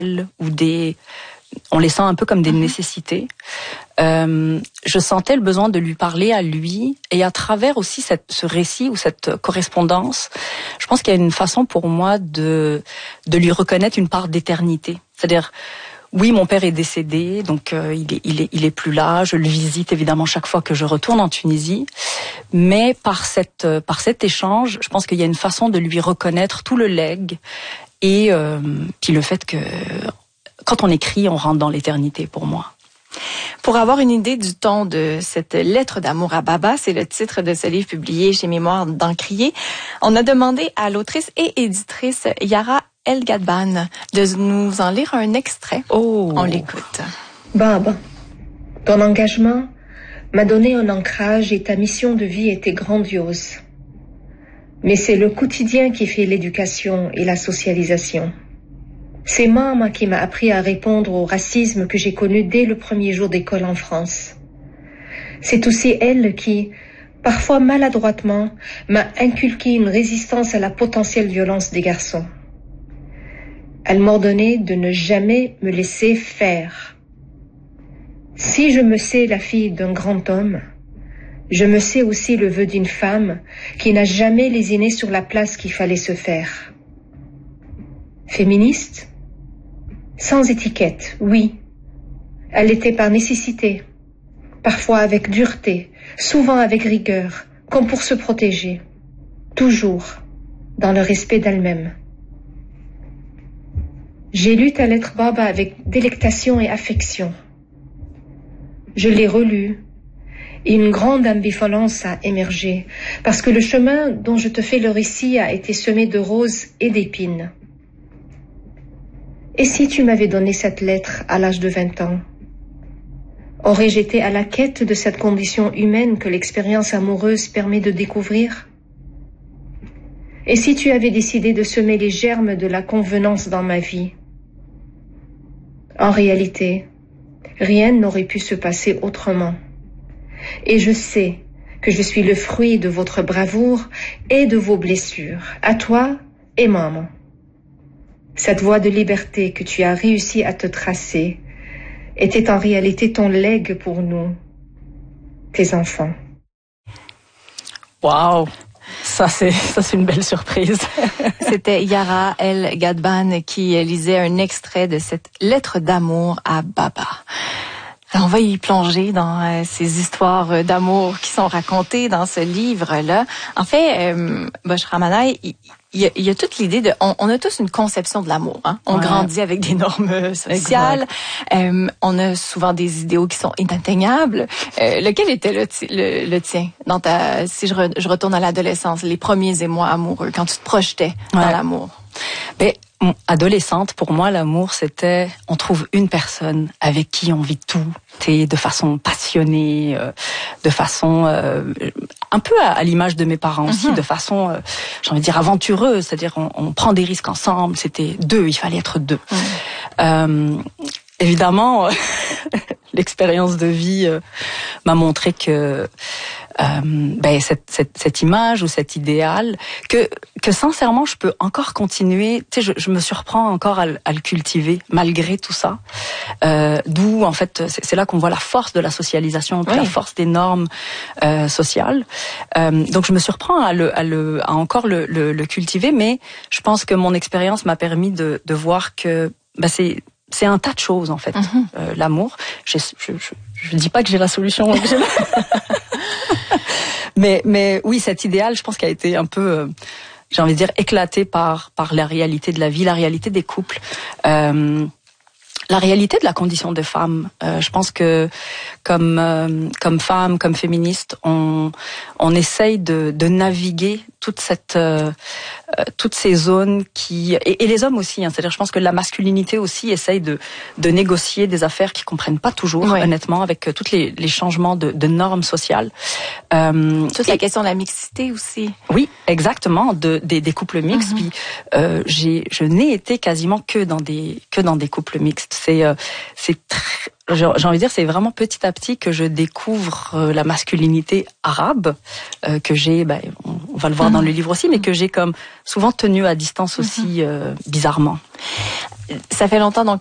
ou on les sent un peu comme des nécessités. Je sentais le besoin de lui parler à lui, et à travers aussi ce récit ou cette correspondance, je pense qu'il y a une façon pour moi de lui reconnaître une part d'éternité. C'est-à-dire, oui, mon père est décédé, donc il est plus là. Je le visite évidemment chaque fois que je retourne en Tunisie, mais par cet échange, je pense qu'il y a une façon de lui reconnaître tout le legs, et puis le fait que quand on écrit, on rentre dans l'éternité pour moi. Pour avoir une idée du ton de cette lettre d'amour à Baba, c'est le titre de ce livre publié chez Mémoires d'Encrier, on a demandé à l'autrice et éditrice Yara El Gadban de nous en lire un extrait. Oh. On l'écoute. Baba, ton engagement m'a donné un ancrage et ta mission de vie était grandiose. Mais c'est le quotidien qui fait l'éducation et la socialisation. C'est maman qui m'a appris à répondre au racisme que j'ai connu dès le premier jour d'école en France. C'est aussi elle qui, parfois maladroitement, m'a inculqué une résistance à la potentielle violence des garçons. Elle m'ordonnait de ne jamais me laisser faire. Si je me sais la fille d'un grand homme, je me sais aussi le vœu d'une femme qui n'a jamais lésiné sur la place qu'il fallait se faire. Féministe ? Sans étiquette, oui. Elle l'était par nécessité, parfois avec dureté, souvent avec rigueur, comme pour se protéger, toujours dans le respect d'elle-même. J'ai lu ta lettre, Baba, avec délectation et affection. Je l'ai relue, et une grande ambivalence a émergé, parce que le chemin dont je te fais le récit a été semé de roses et d'épines. Et si tu m'avais donné cette lettre à l'âge de 20 ans, aurais-je été à la quête de cette condition humaine que l'expérience amoureuse permet de découvrir? Et si tu avais décidé de semer les germes de la convenance dans ma vie? En réalité, rien n'aurait pu se passer autrement. Et je sais que je suis le fruit de votre bravoure et de vos blessures, à toi et maman. Cette voie de liberté que tu as réussi à te tracer était en réalité ton legs pour nous, tes enfants. Wow! Ça c'est une belle surprise. C'était Yara El Gadban qui lisait un extrait de cette lettre d'amour à Baba. Alors, on va y plonger dans ces histoires d'amour qui sont racontées dans ce livre-là. En fait, Bushra Manai, il y a toute l'idée de... On a tous une conception de l'amour. Hein? On grandit avec des normes sociales. On a souvent des idéaux qui sont inatteignables. Lequel était le tien dans si je retourne à l'adolescence, les premiers émois amoureux, quand tu te projetais dans l'amour? Mais adolescente, pour moi, l'amour, c'était on trouve une personne avec qui on vit tout, de façon passionnée, de façon un peu à l'image de mes parents aussi, de façon, j'ai envie de dire, aventureuse, c'est-à-dire on prend des risques ensemble, c'était deux, il fallait être deux. Évidemment, l'expérience de vie m'a montré que cette image ou cet idéal que sincèrement je peux encore continuer, tu sais, je me surprends encore à le cultiver malgré tout ça, d'où en fait c'est là qu'on voit la force de la socialisation, la force des normes sociales, donc je me surprends à encore le cultiver, mais je pense que mon expérience m'a permis de voir que c'est un tas de choses en fait, l'amour. Je dis pas que j'ai la solution. mais oui, cet idéal, je pense qu'il a été un peu, j'ai envie de dire, éclaté par la réalité de la vie, la réalité des couples, la réalité de la condition des femmes. Je pense que comme femme, comme féministe, on essaye de naviguer toutes ces zones et les hommes aussi, hein, c'est-à-dire je pense que la masculinité aussi essaye de négocier des affaires qu'ils comprennent pas toujours, honnêtement, avec tous les changements de normes sociales. Toute la question de la mixité aussi. Oui, exactement, des couples mixtes. Puis je n'ai été quasiment que dans des couples mixtes. j'ai envie de dire, c'est vraiment petit à petit que je découvre la masculinité arabe, que j'ai, on va le voir dans le livre aussi, mais que j'ai comme souvent tenu à distance aussi, bizarrement. Ça fait longtemps donc